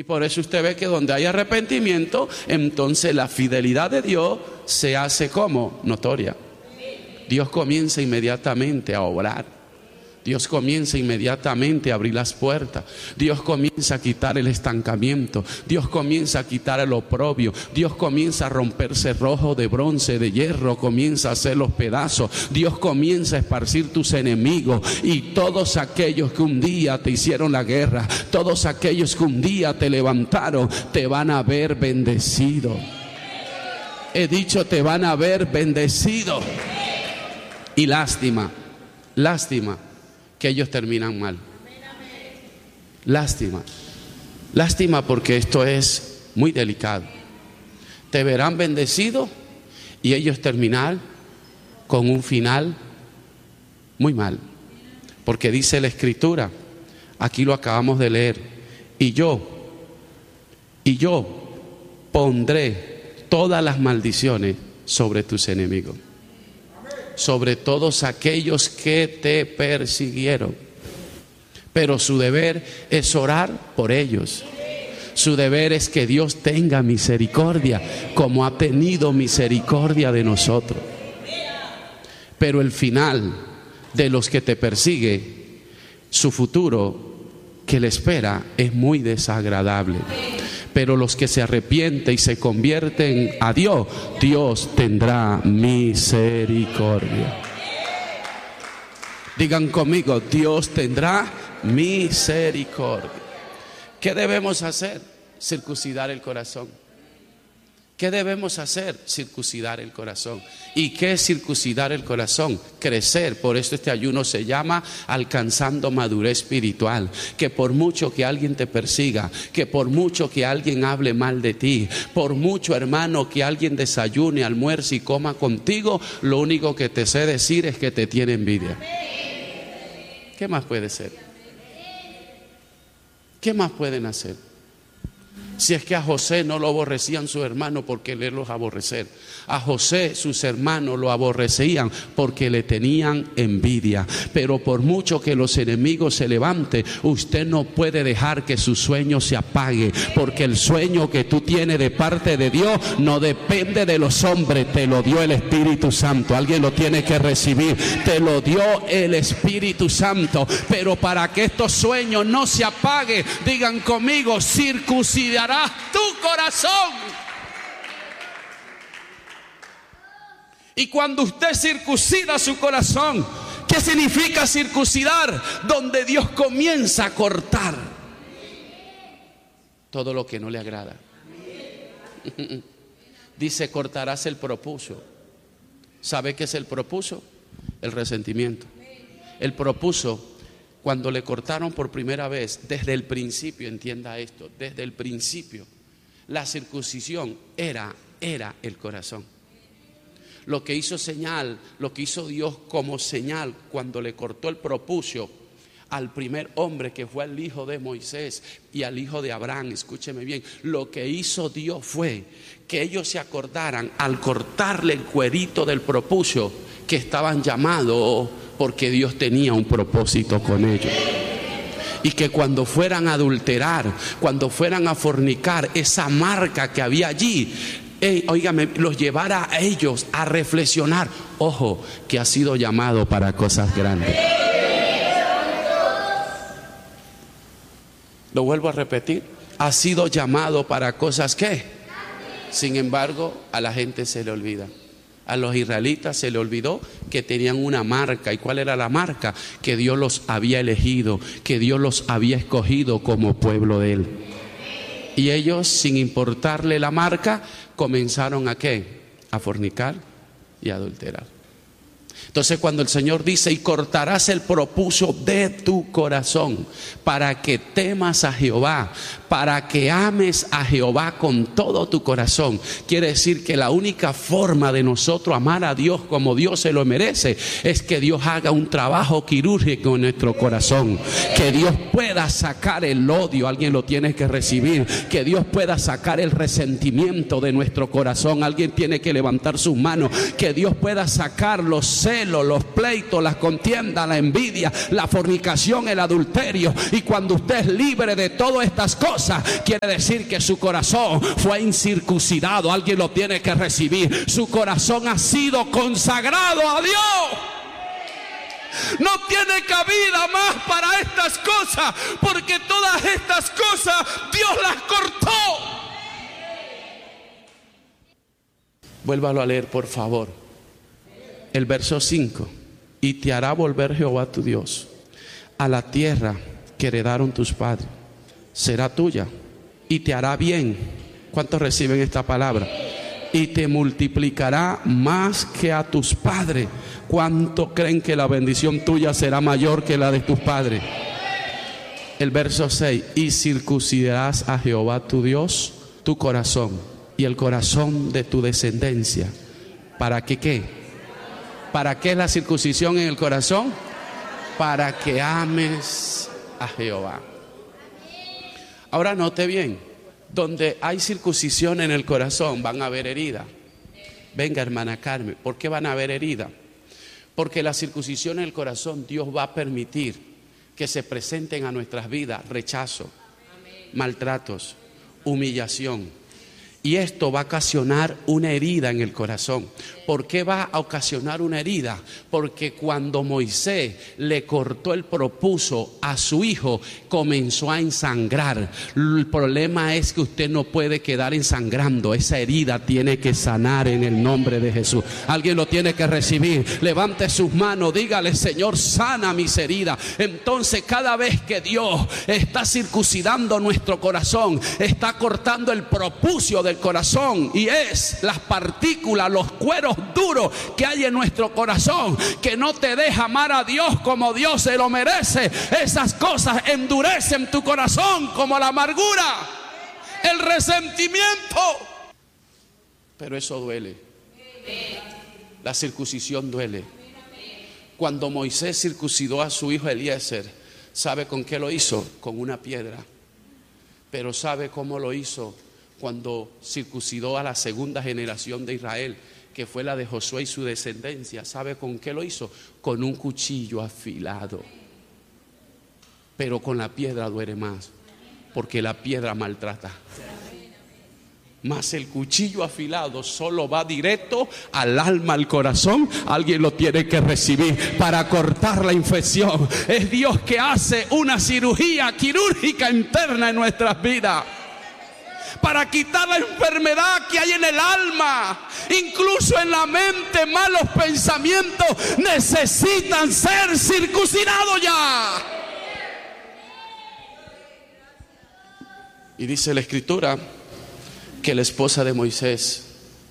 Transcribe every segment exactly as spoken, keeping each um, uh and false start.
Y por eso usted ve que donde hay arrepentimiento, entonces la fidelidad de Dios se hace como notoria. Dios comienza inmediatamente a obrar. Dios comienza inmediatamente a abrir las puertas. Dios comienza a quitar el estancamiento. Dios comienza a quitar el oprobio. Dios comienza a romper cerrojos de bronce, de hierro. Comienza a hacer los pedazos. Dios comienza a esparcir tus enemigos. Y todos aquellos que un día te hicieron la guerra, todos aquellos que un día te levantaron, te van a ver bendecido. He dicho, te van a ver bendecido. Y lástima, lástima que ellos terminan mal. Lástima, lástima porque esto es muy delicado. Te verán bendecido y ellos terminar con un final muy mal. Porque dice la Escritura, aquí lo acabamos de leer, y yo, y yo pondré todas las maldiciones sobre tus enemigos, sobre todos aquellos que te persiguieron. Pero su deber es orar por ellos. Su deber es que Dios tenga misericordia, como ha tenido misericordia de nosotros. Pero el final de los que te persigue, su futuro que le espera es muy desagradable. Pero los que se arrepienten y se convierten a Dios, Dios tendrá misericordia. Digan conmigo, Dios tendrá misericordia. ¿Qué debemos hacer? Circuncidar el corazón. ¿Qué debemos hacer? Circuncidar el corazón. ¿Y qué es circuncidar el corazón? Crecer. Por eso este ayuno se llama alcanzando madurez espiritual. Que por mucho que alguien te persiga, que por mucho que alguien hable mal de ti, por mucho, hermano, que alguien desayune, almuerce y coma contigo, lo único que te sé decir es que te tiene envidia. ¿Qué más puede ser? ¿Qué más pueden hacer? Si es que a José no lo aborrecían sus hermanos porque le los aborrecer. A José sus hermanos lo aborrecían porque le tenían envidia. Pero por mucho que los enemigos se levanten, usted no puede dejar que su sueño se apague. Porque el sueño que tú tienes de parte de Dios no depende de los hombres. Te lo dio el Espíritu Santo. Alguien lo tiene que recibir. Te lo dio el Espíritu Santo. Pero para que estos sueños no se apaguen, digan conmigo, circuncidará tu corazón. Y cuando usted circuncida su corazón, ¿qué significa circuncidar? Donde Dios comienza a cortar todo lo que no le agrada. Dice, cortarás el propuso. ¿Sabe qué es el propuso? El resentimiento. El propuso, cuando le cortaron por primera vez, desde el principio, entienda esto, desde el principio, la circuncisión era, era el corazón. Lo que hizo señal, lo que hizo Dios como señal cuando le cortó el propucio al primer hombre que fue el hijo de Moisés y al hijo de Abraham, escúcheme bien, lo que hizo Dios fue que ellos se acordaran al cortarle el cuerito del propucio que estaban llamados porque Dios tenía un propósito con ellos. Y que cuando fueran a adulterar, cuando fueran a fornicar, esa marca que había allí, eh, óigame, los llevara a ellos a reflexionar. Ojo, que ha sido llamado para cosas grandes. Lo vuelvo a repetir, ha sido llamado para cosas que, sin embargo, a la gente se le olvida. A los israelitas se le olvidó que tenían una marca. ¿Y cuál era la marca? Que Dios los había elegido, que Dios los había escogido como pueblo de Él. Y ellos, sin importarle la marca, comenzaron a ¿qué? A fornicar y a adulterar. Entonces cuando el Señor dice, y cortarás el propuso de tu corazón, para que temas a Jehová, para que ames a Jehová con todo tu corazón, quiere decir que la única forma de nosotros amar a Dios como Dios se lo merece, es que Dios haga un trabajo quirúrgico en nuestro corazón, que Dios pueda sacar el odio, alguien lo tiene que recibir, que Dios pueda sacar el resentimiento de nuestro corazón, alguien tiene que levantar sus manos, que Dios pueda sacar los celos celos, los pleitos, las contiendas, la envidia, la fornicación, el adulterio. Y cuando usted es libre de todas estas cosas, quiere decir que su corazón fue incircuncidado. Alguien lo tiene que recibir. Su corazón ha sido consagrado a Dios. No tiene cabida más para estas cosas, porque todas estas cosas Dios las cortó. Vuélvalo a leer, por favor. El verso cinco. Y te hará volver Jehová tu Dios a la tierra que heredaron tus padres. Será tuya y te hará bien. ¿Cuántos reciben esta palabra? Y te multiplicará más que a tus padres. ¿Cuánto creen que la bendición tuya será mayor que la de tus padres? El verso seis. Y circuncidarás a Jehová tu Dios tu corazón y el corazón de tu descendencia. ¿Para qué qué? ¿Para qué es la circuncisión en el corazón? Para que ames a Jehová. Ahora note bien, donde hay circuncisión en el corazón van a haber heridas. Venga, hermana Carmen, ¿por qué van a haber heridas? Porque la circuncisión en el corazón, Dios va a permitir que se presenten a nuestras vidas rechazo, maltratos, humillación. Y esto va a ocasionar una herida en el corazón. ¿Por qué va a ocasionar una herida? Porque cuando Moisés le cortó el propuso a su hijo, comenzó a ensangrar. El problema es que usted no puede quedar ensangrando. Esa herida tiene que sanar en el nombre de Jesús. Alguien lo tiene que recibir. Levante sus manos, dígale: Señor, sana mis heridas. Entonces, cada vez que Dios está circuncidando nuestro corazón, está cortando el propucio del corazón, y es las partículas, los cueros duros que hay en nuestro corazón, que no te deja amar a Dios como Dios se lo merece. Esas cosas endurecen tu corazón, como la amargura, el resentimiento. Pero eso duele. La circuncisión duele. Cuando Moisés circuncidó a su hijo Eliezer, ¿sabe con qué lo hizo? Con una piedra. Pero ¿sabe cómo lo hizo cuando circuncidó a la segunda generación de Israel, que fue la de Josué y su descendencia? ¿Sabe con qué lo hizo? Con un cuchillo afilado. Pero con la piedra duele más, porque la piedra maltrata. Mas el cuchillo afilado solo va directo al alma, al corazón. Alguien lo tiene que recibir para cortar la infección. Es Dios que hace una cirugía quirúrgica interna en nuestras vidas, para quitar la enfermedad que hay en el alma, incluso en la mente. Malos pensamientos necesitan ser circuncidados ya. Y dice la Escritura que la esposa de Moisés,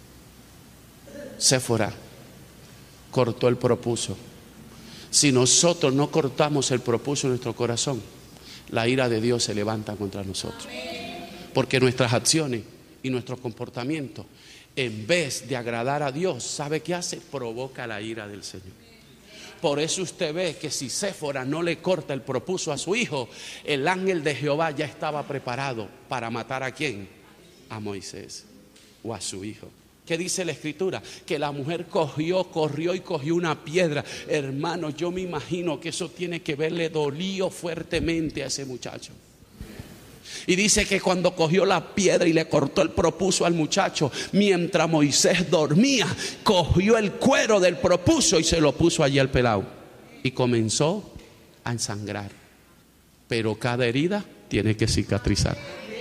Séfora, cortó el propuso. Si nosotros no cortamos el propuso en nuestro corazón, la ira de Dios se levanta contra nosotros. Porque nuestras acciones y nuestro comportamiento, en vez de agradar a Dios, ¿sabe qué hace? Provoca la ira del Señor. Por eso usted ve que si Séfora no le corta el propuso a su hijo, el ángel de Jehová ya estaba preparado para matar ¿a quién? A Moisés o a su hijo. ¿Qué dice la Escritura? Que la mujer cogió, corrió y cogió una piedra. Hermano, yo me imagino que eso tiene que verle dolió fuertemente a ese muchacho. Y dice que cuando cogió la piedra y le cortó el propuso al muchacho, mientras Moisés dormía, cogió el cuero del propuso y se lo puso allí al pelado. Y comenzó a ensangrar. Pero cada herida tiene que cicatrizar.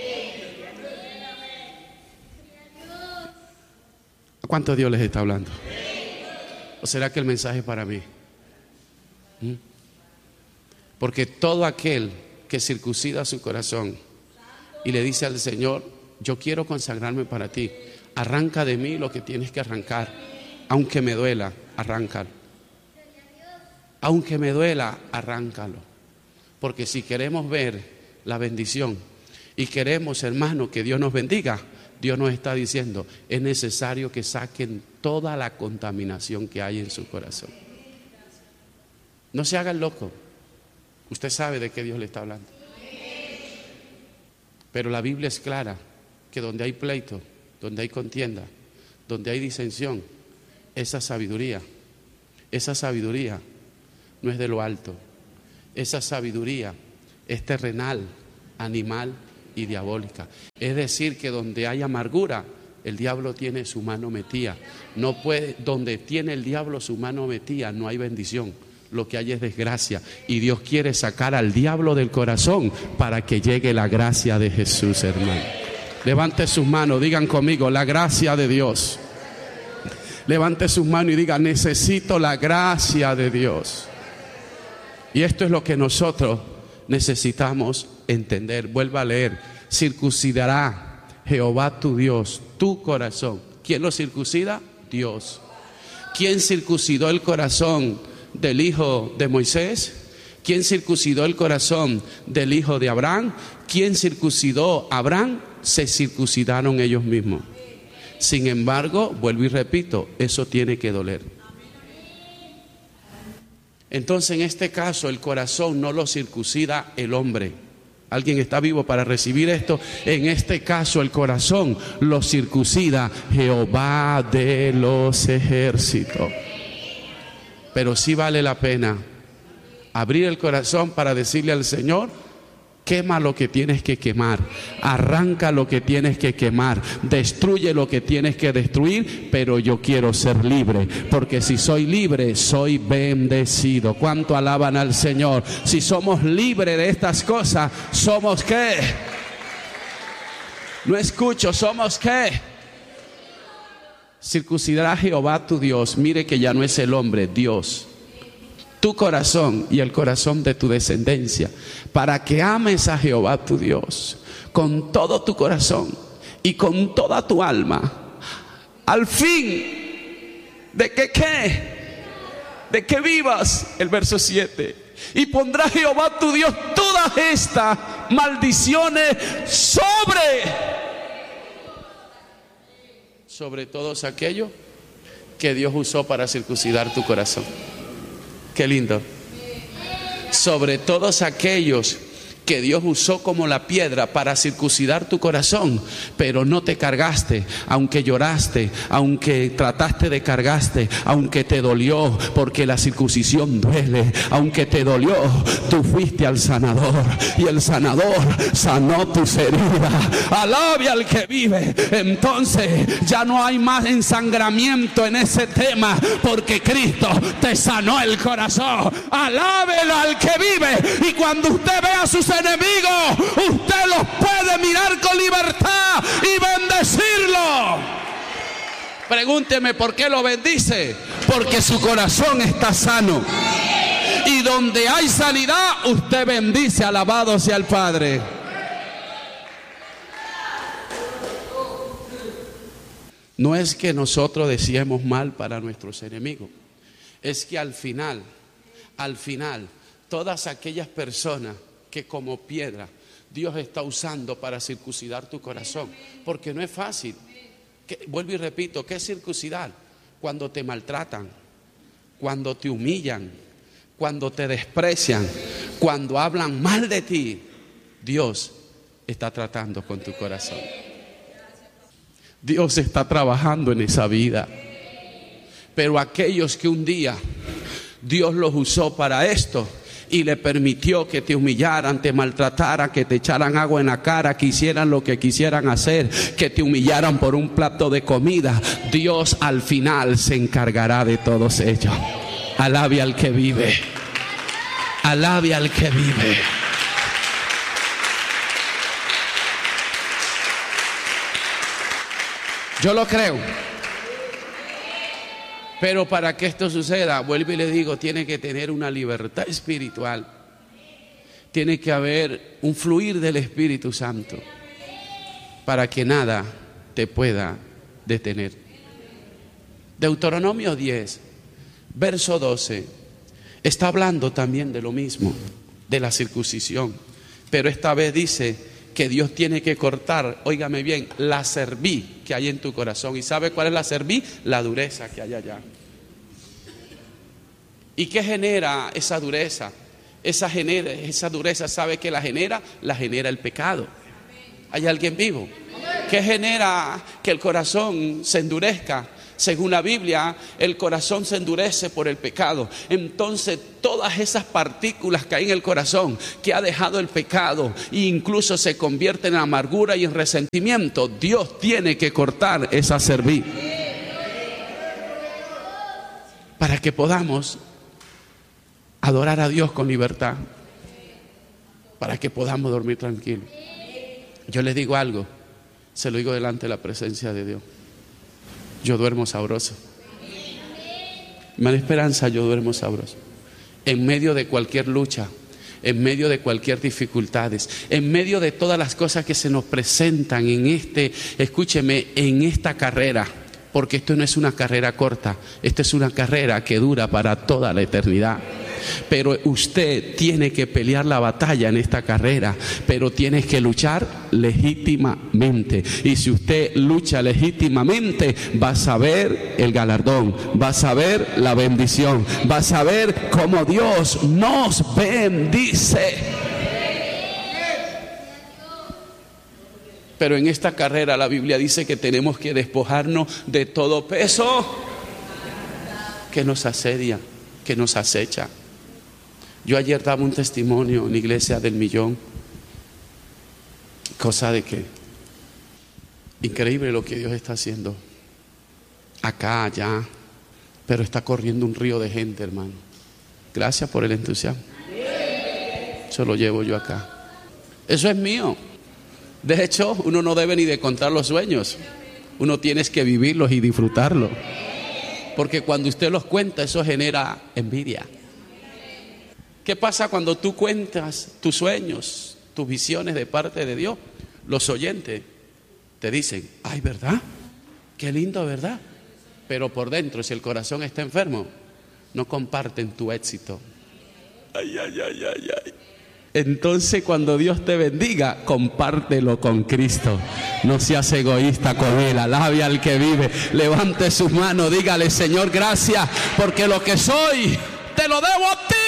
¿A cuánto Dios les está hablando? ¿O será que el mensaje es para mí? ¿Mm? Porque todo aquel que circuncida su corazón y le dice al Señor: yo quiero consagrarme para ti, arranca de mí lo que tienes que arrancar, aunque me duela, arráncalo. Aunque me duela, arráncalo. Porque si queremos ver la bendición y queremos, hermano, que Dios nos bendiga, Dios nos está diciendo: es necesario que saquen toda la contaminación que hay en su corazón. No se hagan loco. Usted sabe de qué Dios le está hablando. Pero la Biblia es clara, que donde hay pleito, donde hay contienda, donde hay disensión, esa sabiduría esa sabiduría no es de lo alto. Esa sabiduría es terrenal, animal y diabólica. Es decir, que donde hay amargura, el diablo tiene su mano metida. No puede, donde tiene el diablo su mano metida, no hay bendición. Lo que hay es desgracia. Y Dios quiere sacar al diablo del corazón para que llegue la gracia de Jesús, hermano. Levante sus manos, digan conmigo, la gracia de Dios. Levante sus manos y diga, necesito la gracia de Dios. Y esto es lo que nosotros necesitamos entender. Vuelva a leer. Circuncidará Jehová tu Dios tu corazón. ¿Quién lo circuncida? Dios. ¿Quién circuncidó el corazón del hijo de Moisés? ¿Quién circuncidó el corazón del hijo de Abraham? ¿Quién circuncidó a Abraham? Se circuncidaron ellos mismos. Sin embargo, vuelvo y repito, eso tiene que doler. Entonces, en este caso, el corazón no lo circuncida el hombre. ¿Alguien está vivo para recibir esto? En este caso, el corazón lo circuncida Jehová de los ejércitos. Pero sí vale la pena abrir el corazón para decirle al Señor: quema lo que tienes que quemar, arranca lo que tienes que quemar, destruye lo que tienes que destruir, pero yo quiero ser libre, porque si soy libre, soy bendecido. ¿Cuánto alaban al Señor? Si somos libres de estas cosas, ¿somos qué? No escucho, ¿somos qué? Circuncidará Jehová tu Dios. Mire que ya no es el hombre, Dios. Tu corazón y el corazón de tu descendencia, para que ames a Jehová tu Dios con todo tu corazón y con toda tu alma, al fin de que ¿qué? De que vivas. El verso siete. Y pondrá Jehová tu Dios todas estas maldiciones sobre sobre todos aquellos que Dios usó para circuncidar tu corazón. Qué lindo. Sobre todos aquellos que Dios usó como la piedra para circuncidar tu corazón, pero no te cargaste, aunque lloraste, aunque trataste de cargaste, aunque te dolió, porque la circuncisión duele, aunque te dolió, tú fuiste al sanador y el sanador sanó tus heridas. Alabe al que vive. Entonces ya no hay más ensangramiento en ese tema, porque Cristo te sanó el corazón. Alábelo al que vive, y cuando usted vea a sus enemigos, usted los puede mirar con libertad y bendecirlo. Pregúnteme por qué lo bendice. Porque su corazón está sano, y donde hay sanidad, usted bendice. Alabado sea el Padre. No es que nosotros deseemos mal para nuestros enemigos, es que al final, al final, todas aquellas personas que como piedra Dios está usando para circuncidar tu corazón, porque no es fácil. Que, vuelvo y repito, ¿qué es circuncidar? Cuando te maltratan, cuando te humillan, cuando te desprecian, cuando hablan mal de ti, Dios está tratando con tu corazón. Dios está trabajando en esa vida. Pero aquellos que un día Dios los usó para esto y le permitió que te humillaran, te maltrataran, que te echaran agua en la cara, que hicieran lo que quisieran hacer, que te humillaran por un plato de comida, Dios al final se encargará de todos ellos. Alabe al que vive. Alabe al que vive. Yo lo creo. Pero para que esto suceda, vuelvo y le digo, tiene que tener una libertad espiritual. Tiene que haber un fluir del Espíritu Santo para que nada te pueda detener. Deuteronomio diez, verso doce, está hablando también de lo mismo, de la circuncisión. Pero esta vez dice que Dios tiene que cortar, óigame bien, la cerviz que hay en tu corazón. ¿Y sabe cuál es la cerviz? La dureza que hay allá. ¿Y qué genera esa dureza? Esa, genera, esa dureza, ¿sabe qué la genera? La genera el pecado. ¿Hay alguien vivo? ¿Qué genera que el corazón se endurezca? Según la Biblia, el corazón se endurece por el pecado. Entonces, todas esas partículas que hay en el corazón, que ha dejado el pecado, e incluso se convierten en amargura y en resentimiento, Dios tiene que cortar esa cerviz para que podamos adorar a Dios con libertad, para que podamos dormir tranquilos. Yo les digo algo, se lo digo delante de la presencia de Dios. Yo duermo sabroso. Me da esperanza, yo duermo sabroso. En medio de cualquier lucha, en medio de cualquier dificultades, en medio de todas las cosas que se nos presentan en este, escúcheme, en esta carrera, porque esto no es una carrera corta, esto es una carrera que dura para toda la eternidad. Pero usted tiene que pelear la batalla en esta carrera, pero tiene que luchar legítimamente. Y si usted lucha legítimamente, va a saber el galardón, va a saber la bendición, va a saber cómo Dios nos bendice. Pero en esta carrera la Biblia dice que tenemos que despojarnos de todo peso que nos asedia, que nos acecha. Yo ayer daba un testimonio en la iglesia del Millón, cosa de que increíble lo que Dios está haciendo acá, allá, pero está corriendo un río de gente, hermano. Gracias por el entusiasmo. Eso lo llevo yo acá. Eso es mío. De hecho, uno no debe ni de contar los sueños, uno tiene que vivirlos y disfrutarlos, porque cuando usted los cuenta, eso genera envidia. ¿Qué pasa cuando tú cuentas tus sueños, tus visiones de parte de Dios? Los oyentes te dicen, ay, ¿verdad? Qué lindo, ¿verdad? Pero por dentro, si el corazón está enfermo, no comparten tu éxito. Ay, ay, ay, ay, ay. Entonces, cuando Dios te bendiga, compártelo con Cristo. No seas egoísta con Él. Alabe al que vive. Levante sus manos, dígale, Señor, gracias, porque lo que soy, te lo debo a ti.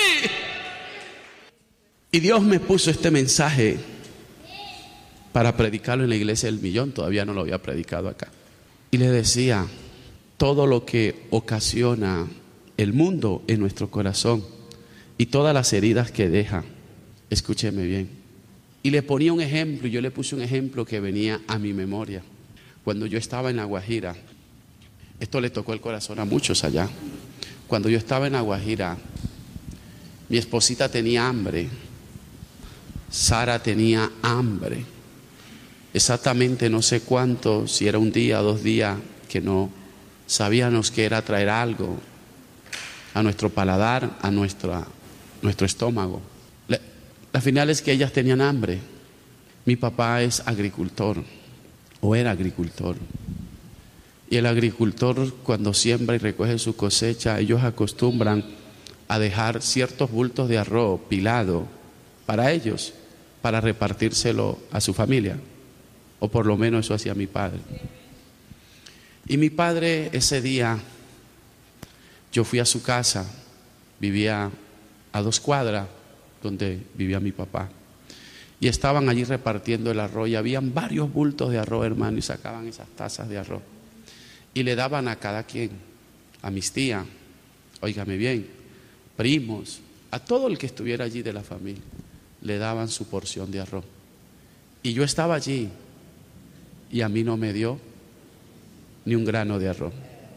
Y Dios me puso este mensaje para predicarlo en la iglesia del Millón. Todavía no lo había predicado acá. Y le decía, todo lo que ocasiona el mundo en nuestro corazón y todas las heridas que deja, escúcheme bien. Y le ponía un ejemplo, yo le puse un ejemplo que venía a mi memoria. Cuando yo estaba en La Guajira, esto le tocó el corazón a muchos allá. Cuando yo estaba en La Guajira, mi esposita tenía hambre. Sara tenía hambre. Exactamente no sé cuánto, si era un día o dos días, que no sabíamos que era traer algo a nuestro paladar, a nuestra, nuestro estómago. La, la final es que ellas tenían hambre. Mi papá es agricultor, o era agricultor. Y el agricultor, cuando siembra y recoge su cosecha, ellos acostumbran a dejar ciertos bultos de arroz pilado para ellos, para repartírselo a su familia, o por lo menos eso hacía mi padre. Y mi padre ese día, yo fui a su casa, vivía a dos cuadras donde vivía mi papá, y estaban allí repartiendo el arroz, y habían varios bultos de arroz, hermano, y sacaban esas tazas de arroz, y le daban a cada quien, a mis tías, óigame bien, primos, a todo el que estuviera allí de la familia, le daban su porción de arroz. Y yo estaba allí y a mí no me dio ni un grano de arroz.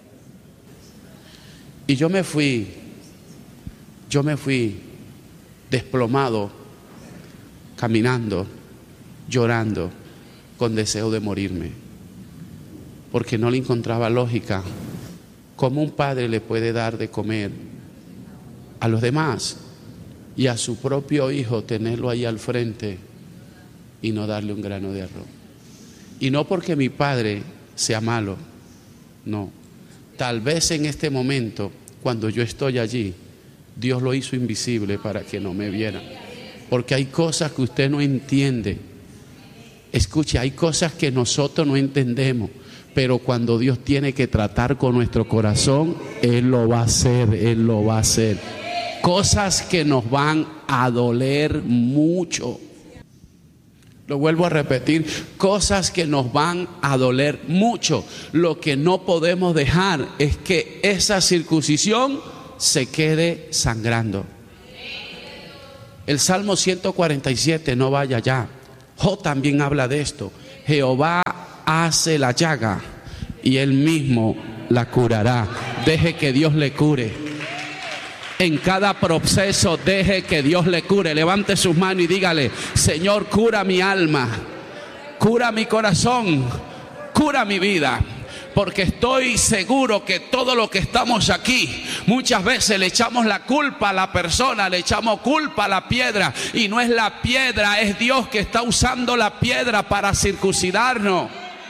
Y yo me fui, yo me fui desplomado, caminando, llorando, con deseo de morirme, porque no le encontraba lógica. ¿Cómo un padre le puede dar de comer a los demás y a su propio hijo tenerlo ahí al frente y no darle un grano de arroz? Y no porque mi padre sea malo, no. Tal vez en este momento, cuando yo estoy allí, Dios lo hizo invisible para que no me viera. Porque hay cosas que usted no entiende. Escuche, hay cosas que nosotros no entendemos, pero cuando Dios tiene que tratar con nuestro corazón, Él lo va a hacer, Él lo va a hacer. Cosas que nos van a doler mucho. Lo vuelvo a repetir, cosas que nos van a doler mucho. Lo que no podemos dejar es que esa circuncisión se quede sangrando. El Salmo ciento cuarenta y siete, no vaya allá. Job también habla de esto. Jehová hace la llaga y él mismo la curará. Deje que Dios le cure. En cada proceso deje que Dios le cure. Levante sus manos y dígale: Señor, cura mi alma, cura mi corazón, cura mi vida. Porque estoy seguro que todo lo que estamos aquí, muchas veces le echamos la culpa a la persona, le echamos culpa a la piedra. Y no es la piedra, es Dios que está usando la piedra para circuncidarnos.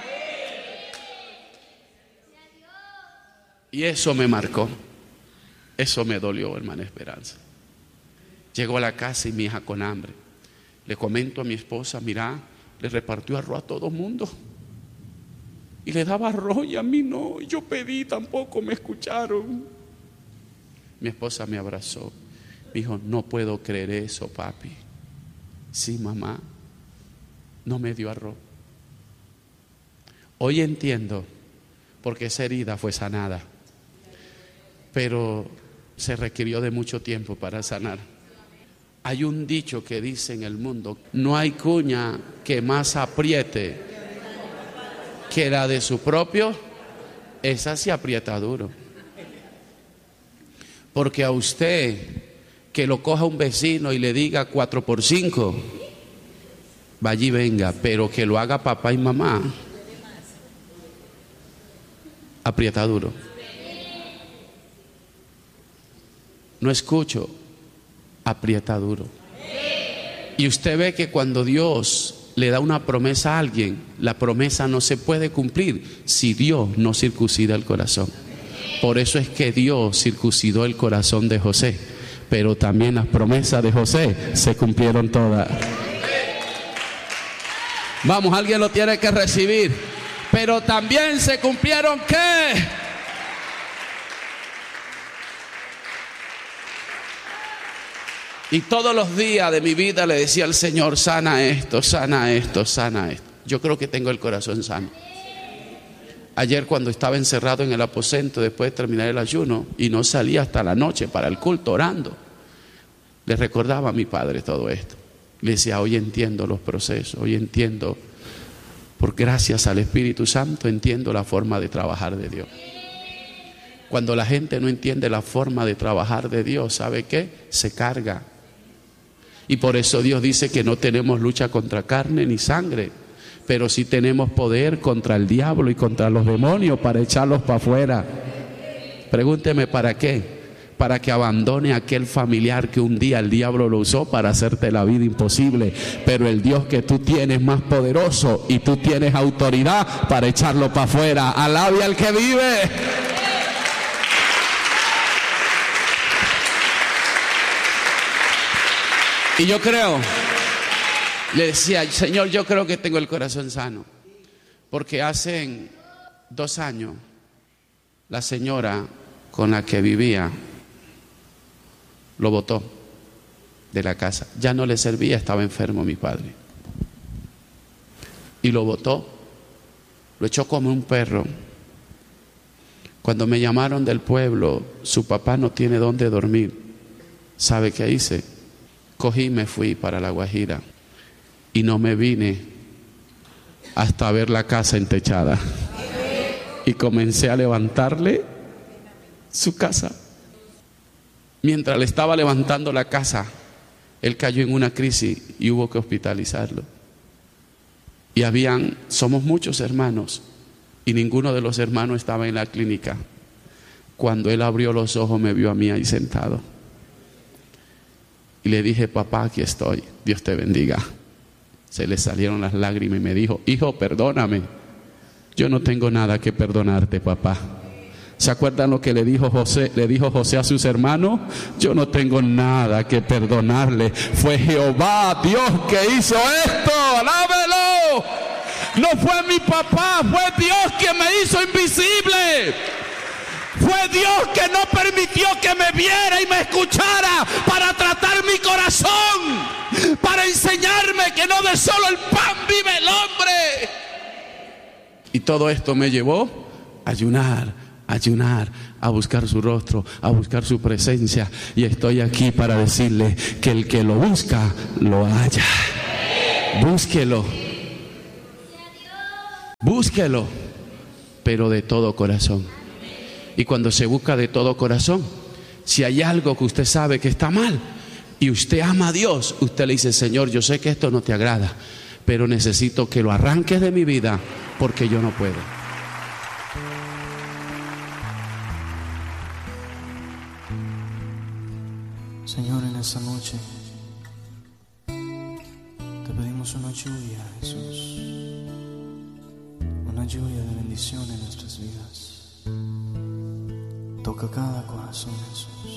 Y eso me marcó. Eso me dolió, hermana Esperanza. Llego a la casa y mi hija con hambre. Le comento a mi esposa: mira, le repartió arroz a todo el mundo. Y le daba arroz y a mí no. Y yo pedí, tampoco me escucharon. Mi esposa me abrazó. Me dijo: no puedo creer eso, papi. Sí, mamá, no me dio arroz. Hoy entiendo porque esa herida fue sanada. Pero se requirió de mucho tiempo para sanar. Hay un dicho que dice en el mundo: no hay cuña que más apriete que la de su propio. Esa sí aprieta duro. Porque a usted que lo coja un vecino y le diga cuatro por cinco, vaya y venga. Pero que lo haga papá y mamá, aprieta duro. No escucho, aprieta duro. Y usted ve que cuando Dios le da una promesa a alguien, la promesa no se puede cumplir si Dios no circuncida el corazón. Por eso es que Dios circuncidó el corazón de José, pero también las promesas de José se cumplieron todas. Vamos, alguien lo tiene que recibir. Pero también se cumplieron ¿qué? Y todos los días de mi vida le decía al Señor: sana esto, sana esto, sana esto. Yo creo que tengo el corazón sano. Ayer, cuando estaba encerrado en el aposento después de terminar el ayuno y no salía hasta la noche para el culto orando, le recordaba a mi padre todo esto. Le decía: hoy entiendo los procesos, hoy entiendo, por gracias al Espíritu Santo, entiendo la forma de trabajar de Dios. Cuando la gente no entiende la forma de trabajar de Dios, ¿sabe qué? Se carga. Y por eso Dios dice que no tenemos lucha contra carne ni sangre, pero sí tenemos poder contra el diablo y contra los demonios para echarlos para afuera. Pregúnteme: ¿para qué? Para que abandone a aquel familiar que un día el diablo lo usó para hacerte la vida imposible. Pero el Dios que tú tienes más poderoso, y tú tienes autoridad para echarlo para afuera. Alabe al que vive. Y yo creo, le decía: Señor, yo creo que tengo el corazón sano. Porque hace dos años, la señora con la que vivía lo botó de la casa. Ya no le servía, estaba enfermo mi padre. Y lo botó, lo echó como un perro. Cuando me llamaron del pueblo: su papá no tiene dónde dormir. ¿Sabe qué hice? Cogí y me fui para La Guajira. Y no me vine hasta ver la casa entechada. Y comencé a levantarle su casa. Mientras le estaba levantando la casa, él cayó en una crisis y hubo que hospitalizarlo. Y habían, somos muchos hermanos, y ninguno de los hermanos estaba en la clínica. Cuando él abrió los ojos, me vio a mí ahí sentado. Y le dije: papá, aquí estoy, Dios te bendiga. Se le salieron las lágrimas y me dijo: hijo, perdóname. Yo no tengo nada que perdonarte, papá. ¿Se acuerdan lo que le dijo José? Le dijo José a sus hermanos: yo no tengo nada que perdonarle. Fue Jehová Dios que hizo esto. ¡Alábelo! No fue mi papá, fue Dios quien me hizo invisible. Fue Dios que no permitió que me viera y me escuchara para tratar mi corazón, para enseñarme que no de solo el pan vive el hombre. Y todo esto me llevó a ayunar, a ayunar, a buscar su rostro, a buscar su presencia. Y estoy aquí para decirle que el que lo busca, lo halla. Búsquelo. Búsquelo, pero de todo corazón. Y cuando se busca de todo corazón, si hay algo que usted sabe que está mal y usted ama a Dios, usted le dice: Señor, yo sé que esto no te agrada, pero necesito que lo arranques de mi vida porque yo no puedo. Señor, en esta noche te pedimos una lluvia, Jesús, una lluvia de bendición en nuestras vidas. Toca cada corazón, Jesús.